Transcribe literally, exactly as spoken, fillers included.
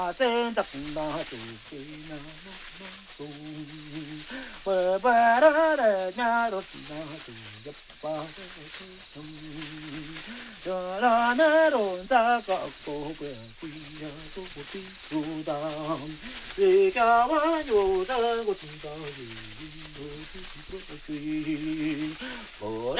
真的那都是那那那都，不不啦啦那都是那都一把的痛，呀啦那都那个个不归呀都不归不当，一家万有的我知道有有有有有。